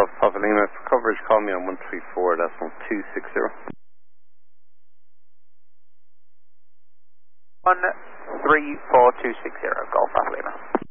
Papa Lima. For coverage, call me on 134.260. 134.260, Golf Papa Lima.